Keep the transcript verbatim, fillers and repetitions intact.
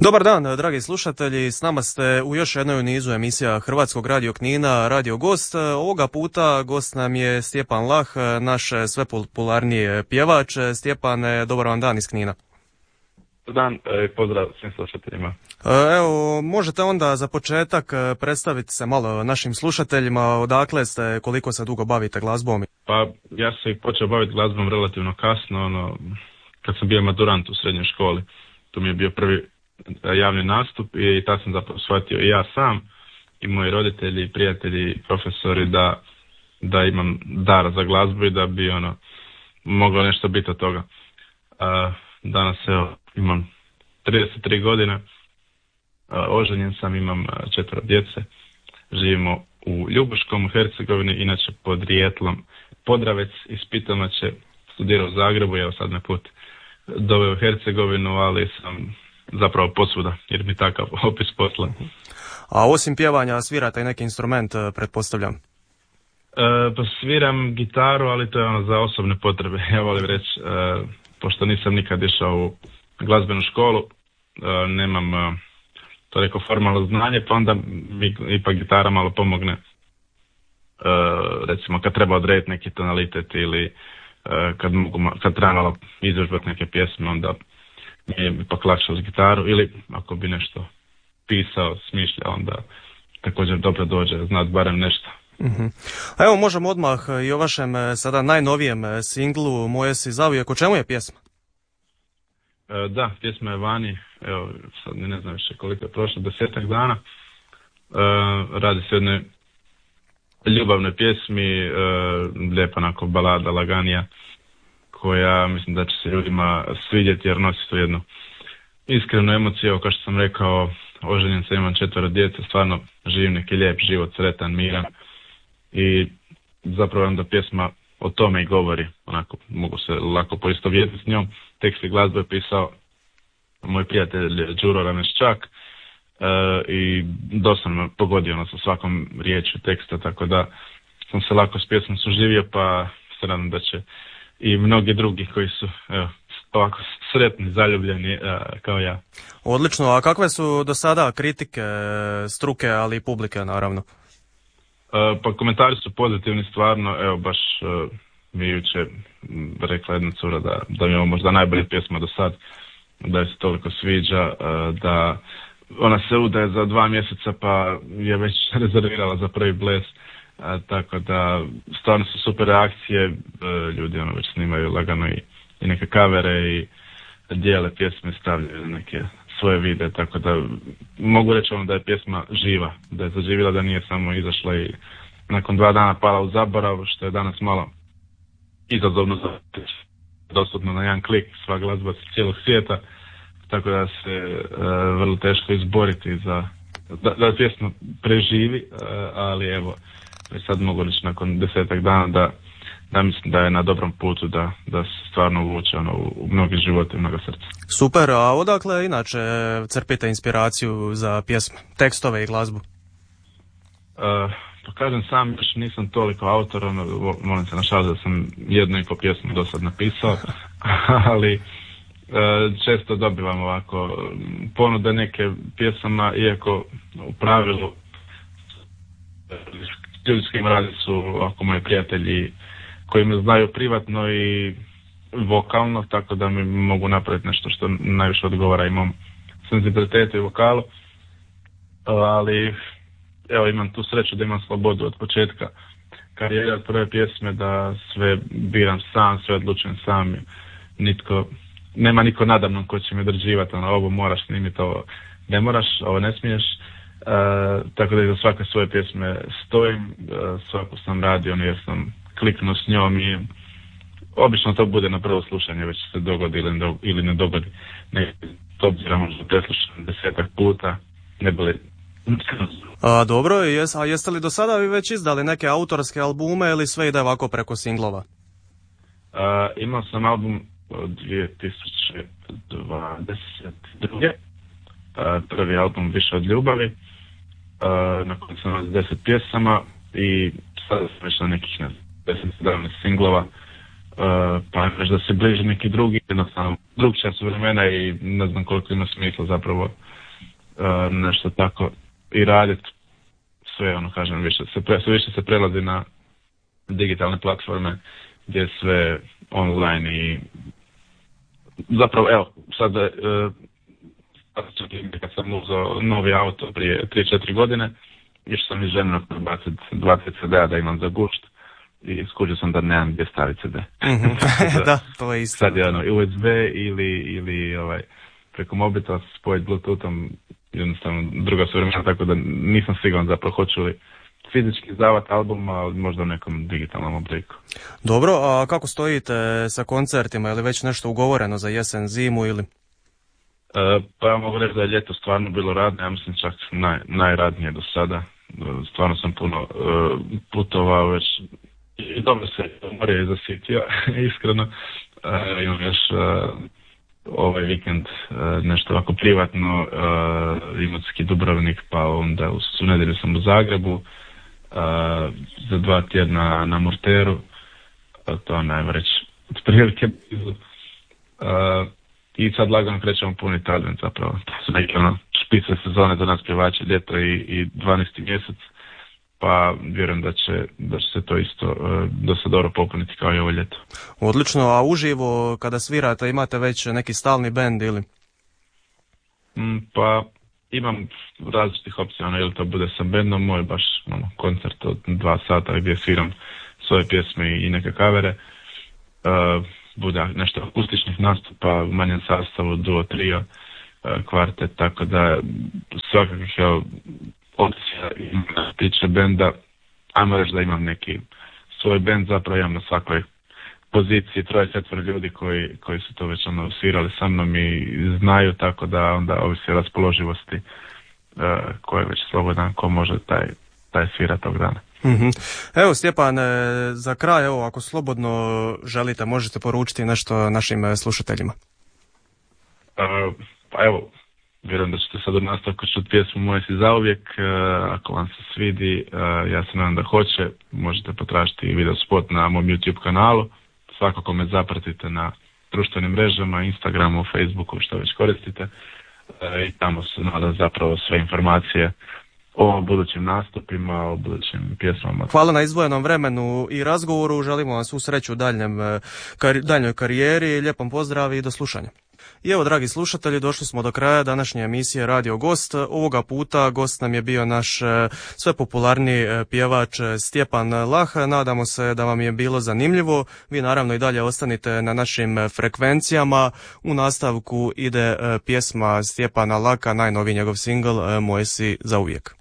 Dobar dan, dragi slušatelji, s nama ste u još jednoj nizu emisija Hrvatskog radio Knina, Radio Gost. Ovoga puta gost nam je Stjepan Lah, naš sve popularniji pjevač. Stjepane, dobar vam dan iz Knina. Dan, pozdrav svim slušateljima. Evo, možete onda za početak predstaviti se malo našim slušateljima, odakle ste, koliko se dugo bavite glazbom? Pa ja sam i počeo baviti glazbom relativno kasno, ono, kad sam bio maturant u srednjoj školi. To mi je bio prvi javni nastup i tad sam zapravo shvatio i ja sam i moji roditelji, i prijatelji, i profesori da, da imam dar za glazbu i da bi ono moglo nešto biti od toga. A, danas evo, imam trideset tri godine, a, oženjen sam, imam četvero djece, živimo u Ljubuškom u Hercegovini, inače pod rijetlom Podravec, iz Pitomače, studirao u Zagrebu i evo sad me put doveo u Hercegovinu, ali sam zapravo posvuda, jer mi takav opis posla. A osim pjevanja svirate i neki instrument, pretpostavljam? E, pa sviram gitaru, ali to je ono za osobne potrebe. Ja volim reći, e, pošto nisam nikad išao u glazbenu školu, e, nemam e, toliko formalno znanje, pa onda mi ipak gitara malo pomogne. E, recimo kad treba odrediti neki tonalitet ili e, kad, mogu, kad treba malo izvježbati neke pjesme, onda mi je ipak lakše uz gitaru, ili ako bi nešto pisao, smišljao, onda također dobro dođe znat barem nešto. Uh-huh. A evo možemo odmah i o vašem sada najnovijem singlu Moje si zauvijek. O čemu je pjesma? E, da, pjesma je vani, evo sad ne znam više koliko je prošlo, desetak dana. E, radi se o jednoj ljubavnoj pjesmi, e, lijepa onako balada, laganija, koja mislim da će se ljudima svidjeti jer nosi tu jednu iskrenu emociju. Kao što sam rekao, oženjen sam, imam četvero djece, stvarno živim neki lijep život, sretan, miran i zapravo onda pjesma o tome i govori, onako mogu se lako poistovjetiti s njom. Tekst i glazbu je pisao moj prijatelj Đuro Rameščak e, i doslovno pogodio ono sa svakom riječju teksta, tako da sam se lako s pjesmom suživio, pa se nadam da će i mnogi drugi koji su evo, ovako sretni, zaljubljeni a, kao ja. Odlično, a kakve su do sada kritike struke, ali i publike naravno? A, pa komentari su pozitivni stvarno, evo baš a, mi juče rekla jedna cura da, da mi je ovo možda najbolja pjesma do sad, da je se toliko sviđa, a, da ona se udaje za dva mjeseca pa je već rezervirala za prvi ples. A, tako da stvarno su super reakcije, e, ljudi ono već snimaju lagano i, i neke kavere i dijele pjesme, stavljaju neke svoje videe, tako da mogu reći ono da je pjesma živa, da je zaživjela, da nije samo izašla i nakon dva dana pala u zaborav, što je danas malo izazovno za dostupno na jedan klik sva glazba s cijelog svijeta, tako da se e, vrlo teško izboriti za da, da pjesma preživi, e, ali evo i sad mogu reći nakon desetak dana da, da mislim da je na dobrom putu, da, da se stvarno uvuče ono, u mnogi živote i mnoga srca. Super, a odakle inače crpite inspiraciju za pjesme, tekstove i glazbu? Uh, pa kažem sam, još nisam toliko autor, ono, molim se našaliti da sam jednu i po pjesmu do sad napisao, ali uh, često dobivam ovako ponude neke pjesama, iako u pravilu ljudi s kim radi su ovako moji prijatelji koji me znaju privatno i vokalno, tako da mi mogu napraviti nešto što najviše odgovara i mom senzibilitetu i vokalu. Ali evo, imam tu sreću da imam slobodu od početka karijere, od prve pjesme, da sve biram sam, sve odlučujem sam. Nitko, nema niko nadamnom ko će me određivati, ono, ovo moraš snimiti, ovo ne moraš, ovo ne smiješ. Uh, tako da iza svake svoje pjesme stojim, uh, svaku sam radio jer sam kliknuo s njom i obično to bude na prvo slušanje, već se dogodi ili ne, ili ne dogodi. Ne, to obzirom možda preslušam desetak puta, ne bili. A, dobro, jes, a jeste li do sada vi već izdali neke autorske albume ili sve ide ovako preko singlova? Uh, imao sam album od dvije tisuće dvadeset druge. Uh, prvi album Više od ljubavi, uh, na kojem sam imao deset pjesama i sada sam već na nekih deset sedamnaest singlova. pa već da se bliži neki drugi, jednostavno drugčija su vremena i ne znam koliko ima smisla zapravo uh, nešto tako i raditi. Sve, ono kažem, više se, pre, sve više se prelazi na digitalne platforme gdje je sve online i zapravo, evo, sad uh, kad sam uzeo novi auto prije tri četiri godine, išao sam iz žena prebaciti dvadeset ce de a da imam za gušt i skužio sam da nemam gdje staviti ce de. Mm-hmm. Da, to je isto. Sad je ono u es be ili, ili ovaj, preko mobitela spojiti bluetoothom, jednostavno druga su vremena, tako da nisam siguran zapravo hoću li fizički izdavati album, ali možda u nekom digitalnom obliku. Dobro, a kako stojite sa koncertima? Je li već nešto ugovoreno za jesen, zimu ili? E, pa ja mogu reći da je ljeto stvarno bilo radno, ja mislim čak naj, najradnije do sada. Stvarno sam puno uh, putovao već i dobro se morio i zasitio, iskreno. Uh, imam još uh, ovaj vikend uh, nešto ovako privatno, uh, Imotski Dubrovnik, pa onda u, u nedjelju sam u Zagrebu, uh, za dva tjedna na Murteru, uh, to najmo reći otprilike blizu. Uh, I sad lagano krećemo puniti advent zapravo. To su neke ono špice sezone za nas pjevače, ljeto i, i dvanaesti mjesec, pa vjerujem da će, da će se to isto uh, dosta dobro popuniti kao i ovo ljeto. Odlično, a uživo kada svirate imate već neki stalni bend ili? Mm, pa imam različitih opcija, ono, ili to bude sa bendom, moj baš ono, koncert od dva sata gdje sviram svoje pjesme i neke kavere. Uh, bude nešto akustičnih nastupa u manjem sastavu, duo, trio, kvartet, tako da svakakvih opcija ima tiče benda, ajmo reći da imam neki svoj bend, zapravo imam na svakoj poziciji troje, četvr ljudi koji, koji su to već ono svirali sa mnom i znaju, tako da onda ovisi raspoloživosti uh, koje je već slobodan, ko može taj, taj svira tog dana. Mm-hmm. Evo Stjepan, za kraj, evo, ako slobodno želite, možete poručiti nešto našim slušateljima. Uh, pa evo, vjerujem da ćete sad u nastavku čuti pjesmu Moje si zauvijek, uh, ako vam se svidi, uh, ja se nadam da hoće, možete potražiti video spot na mom YouTube kanalu, svakako me zapratite na društvenim mrežama, Instagramu, Facebooku, što već koristite, uh, i tamo se nada zapravo sve informacije o budućim nastupima, o budućim pjesmama. Hvala na izdvojenom vremenu i razgovoru, želimo vam svu sreću u daljnjem, kar, daljnjoj karijeri, lijepom pozdrav i do slušanja. I evo, dragi slušatelji, došli smo do kraja današnje emisije Radio Gost. Ovoga puta gost nam je bio naš sve popularniji pjevač Stjepan Lah. Nadamo se da vam je bilo zanimljivo. Vi naravno i dalje ostanite na našim frekvencijama. U nastavku ide pjesma Stjepana Laka, najnoviji njegov singl Moje si zauvijek.